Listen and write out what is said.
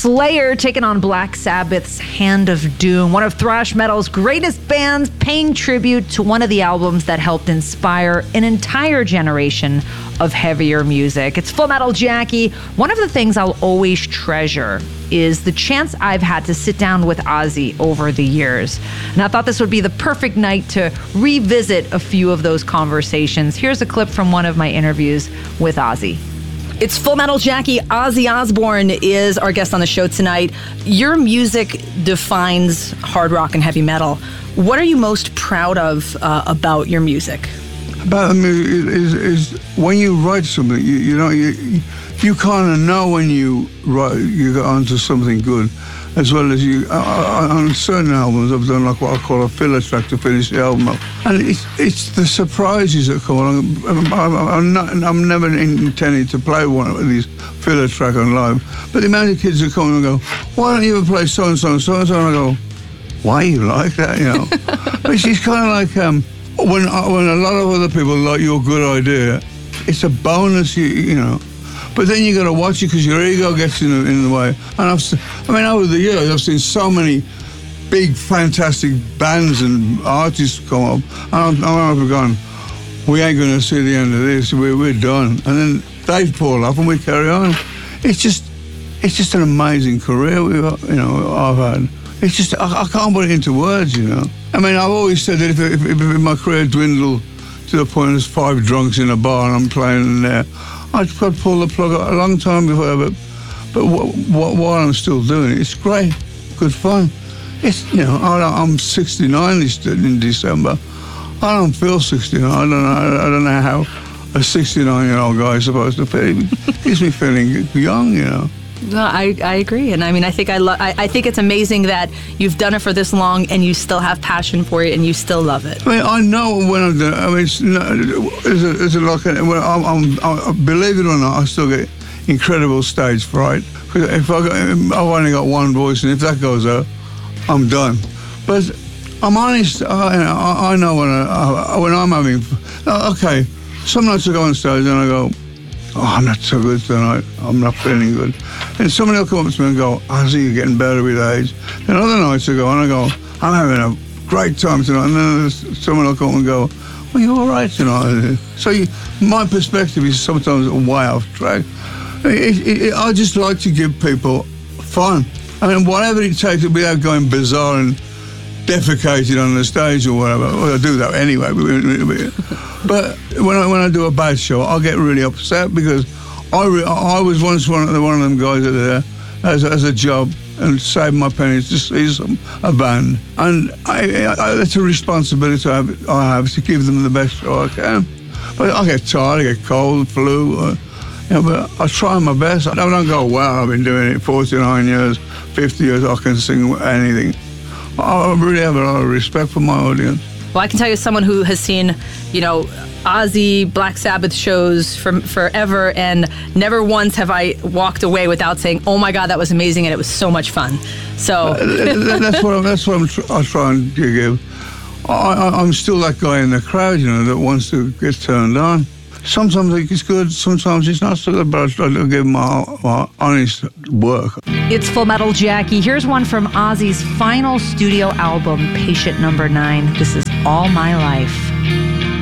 Slayer taking on Black Sabbath's Hand of Doom, one of thrash metal's greatest bands, paying tribute to one of the albums that helped inspire an entire generation of heavier music. It's Full Metal Jackie. One of the things I'll always treasure is the chance I've had to sit down with Ozzy over the years. And I thought this would be the perfect night to revisit a few of those conversations. Here's a clip from one of my interviews with Ozzy. It's Full Metal Jackie. Ozzy Osbourne is our guest on the show tonight. Your music defines hard rock and heavy metal. What are you most proud of about your music? About music is when you write something, you kind of know when you get onto something good, as well as you. On certain albums, I've done like what I call a filler track to finish the album up, and it's the surprises that come along. I'm never intending to play one of these filler track on live, but the amount of kids that come and go, "Why don't you ever play so and so and so and so?" And I go, "Why you like that?" But it's kind of like when a lot of other people like your good idea, it's a bonus, But then you got to watch it because your ego gets in the way. And over the years, I've seen so many big, fantastic bands and artists come up, and I've gone, we ain't going to see the end of this. We're done. And then they fall off, and we carry on. It's just an amazing career I've had. It's just I can't put it into words, I've always said that if my career dwindled to the point there's 5 drunks in a bar and I'm playing in there, I'd pull the plug a long time before. But while I'm still doing it, it's great, good fun. It's I'm 69 in December. I don't feel 69. I don't know how a 69-year-old guy is supposed to feel. It gives me feeling young, No, I agree, and I think I think it's amazing that you've done it for this long and you still have passion for it and you still love it. I know when I'm doing it. It's a lot. Believe it or not, I still get incredible stage fright. I've only got one voice, and if that goes out, I'm done. But I'm honest. I know when I'm having. Okay, some nights I go on stage and I go, I'm not so good tonight. I'm not feeling good. And somebody will come up to me and go, Ozzy, you're getting better with age. And other nights I go, I'm having a great time tonight. And then someone will come and go, well, you're all right tonight. So my perspective is sometimes way off track. I just like to give people fun. Whatever it takes without going bizarre and defecated on the stage or whatever. Well, I do that anyway. But when I do a bad show, I get really upset because I was once one of them guys that are there as a job and saved my pennies to see a band. And it's a responsibility I have to give them the best show I can. But I get tired, I get cold, flu, but I try my best. I don't go, wow, I've been doing it 49 years, 50 years, I can sing anything. I really have a lot of respect for my audience. Well, I can tell you, as someone who has seen, Ozzy, Black Sabbath shows from forever, and never once have I walked away without saying, "Oh my God, that was amazing," and it was so much fun. So that's what I try and give. I'm still that guy in the crowd, that wants to get turned on. Sometimes I think it's good, sometimes it's not so good, but I'll give my honest work. It's Full Metal Jackie. Here's one from Ozzy's final studio album, Patient Number 9. This is All My Life.